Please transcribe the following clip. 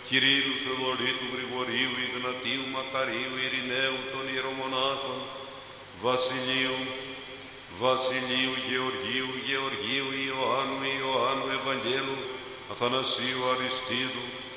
Κυρίου Θεοδωρήτου, Γρηγορίου, Ιγνατίου, Μακαρίου, Ειρηναίου, των ιερομονάχων, Βασιλείου, Γεωργίου, Ιωάννου, Ευαγγέλου, Αθανασίου, Αριστίδου,